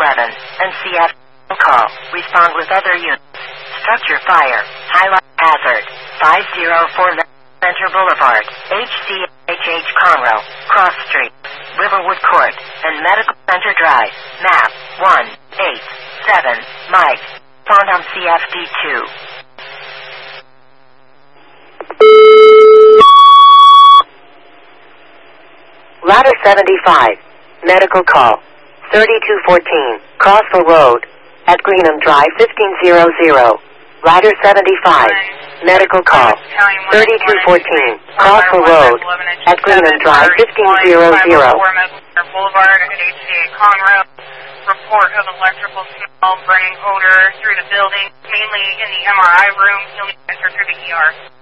11 and CF call. Respond with other units. Structure fire. Highlight hazard. 504 Center Boulevard, HCHH Conroe, Cross Street, Riverwood Court, and Medical Center Drive. Map 187 Mike. Phantom CFD2. Ladder 75. Medical call. 3214. Crossville Road. At Greenham Drive 1500. Ladder 75. Medical call. 3214. Crossville Road. At Greenham Drive 1500. Boulevard at HCA Conroe. Report of electrical smell, burning odor through the building, mainly in the MRI room. You'll need to enter through the ER.